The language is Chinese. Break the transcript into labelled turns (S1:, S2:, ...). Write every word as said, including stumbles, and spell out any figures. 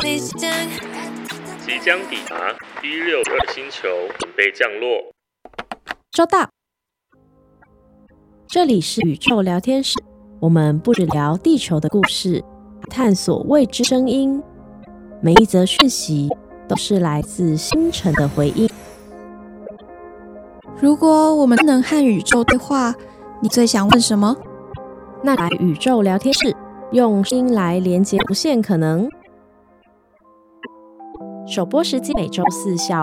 S1: 即将抵达一六二星球，准备降落。
S2: 收到。这里是宇宙聊天室，我们不只聊地球的故事，探索未知声音。每一则讯息都是来自星辰的回应。
S3: 如果我们能和宇宙对话，你最想问什么？
S2: 那来宇宙聊天室，用声音来连接无限可能。首播时间每周四下